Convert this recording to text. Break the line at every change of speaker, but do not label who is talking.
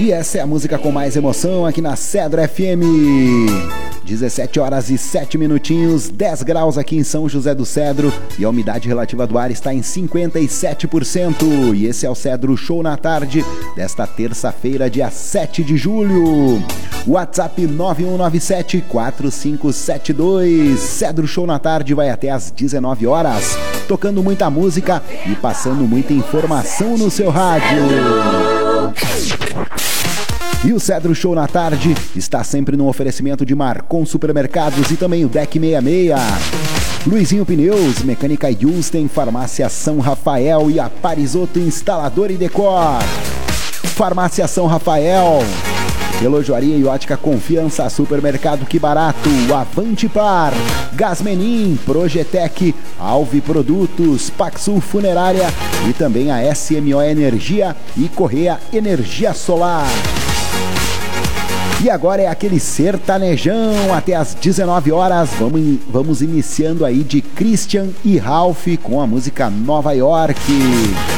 E essa é a música com mais emoção aqui na Cedro FM. 17 horas e 7 minutinhos, 10 graus aqui em São José do Cedro e a umidade relativa do ar está em 57%. E esse é o Cedro Show na tarde desta terça-feira, dia 7 de julho. WhatsApp 9197-4572. Cedro Show na tarde vai até às 19 horas, tocando muita música e passando muita informação no seu rádio. E o Cedro Show na tarde está sempre no oferecimento de Marcon Supermercados e também o Deck 66. Luizinho Pneus, Mecânica Yusten, Farmácia São Rafael e a Parisoto Instalador e Decor. Farmácia São Rafael, Relojoaria e Ótica Confiança, Supermercado Que Barato, Avante Par, Gasmenin, Projetec, Alve Produtos, Paxul Funerária e também a SMO Energia e Correia Energia Solar. E agora é aquele sertanejão até às 19 horas. Vamos iniciando aí de Christian e Ralph com a música Nova York.